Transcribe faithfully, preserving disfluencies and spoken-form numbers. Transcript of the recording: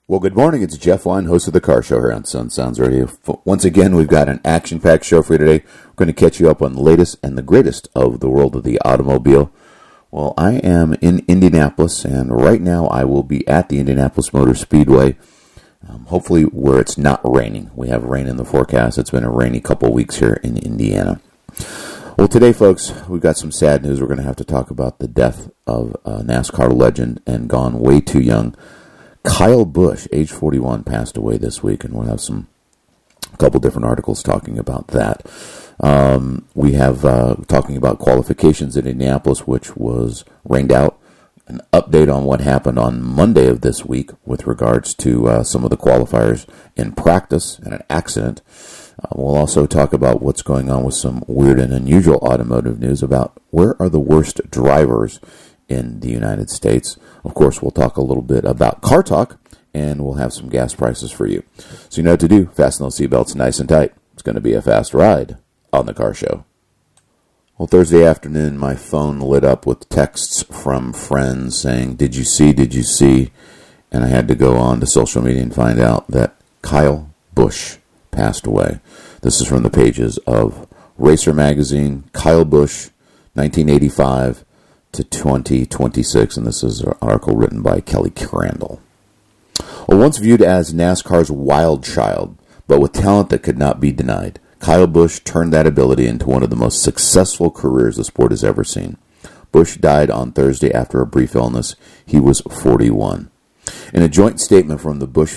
Well, good morning. It's Jeff Wine, host of The Car Show here on Sun Sounds Radio. Once again, we've got an action-packed show for you today. We're going to catch you up on the latest and the greatest of the world of the automobile. Well, I am in Indianapolis, and right now I will be at the Indianapolis Motor Speedway, um, hopefully where it's not raining. We have rain in the forecast. It's been a rainy couple weeks here in Indiana. Well, today, folks, we've got some sad news. We're going to have to talk about the death of a NASCAR legend and gone way too young. Kyle Busch, age forty-one, passed away this week, and we'll have some a couple different articles talking about that. Um, we have uh, talking about qualifications in Indianapolis, which was rained out. An update on what happened on Monday of this week with regards to uh, some of the qualifiers in practice and an accident. Uh, we'll also talk about what's going on with some weird and unusual automotive news about where are the worst drivers in the United States. Of course, we'll talk a little bit about car talk, and we'll have some gas prices for you. So you know what to do. Fasten those seatbelts nice and tight. It's going to be a fast ride on The Car Show. Well, Thursday afternoon, my phone lit up with texts from friends saying, did you see, did you see? And I had to go on to social media and find out that Kyle Busch passed away. This is from the pages of Racer Magazine, Kyle Busch, nineteen eighty-five to twenty twenty-six, and this is an article written by Kelly Crandall. Well, once viewed as NASCAR's wild child, but with talent that could not be denied, Kyle Busch turned that ability into one of the most successful careers the sport has ever seen. Busch died on Thursday after a brief illness. He was forty-one. In a joint statement from the Busch